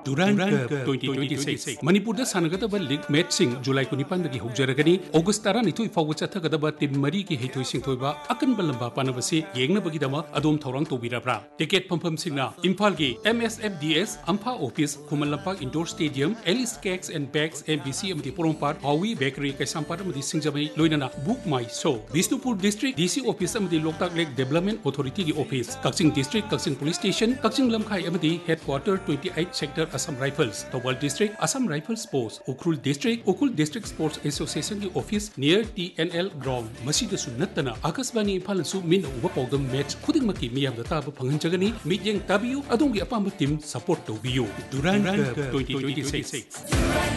Durand Cup 2026 Manipurda Sanagadaba League Matching July 19 hojjaragani August 12 fawba chathagadaba team mari ki heithoi singthoiba akanba lamba panabasi yengnabagidama adom thorang tobirabra ticket phampham singna Imphal gi MSFDS Ampha Office Khuman Indoor Stadium Alice Cakes and Bags MBC amdi Porompat Hawi Bakery Kaisampar amdi Singjabai loinana Book My Show Bisnupur District DC Office amdi Loktak Lake Development Authority gi Office Kakching District Kakching Police Station Kakching Lamkhai amdi Headquarter 28 Sector Assam Rifles Tawal District Assam Rifles Post Ukrul District Sports Association ki Office near TNL Ground Masida Sunnatana Akasbani Imphal su min uba pawdam match khuding maki miyam da taba phanganjagani midyeng tabiu adongi apamba team support to biu Durand Cup 2026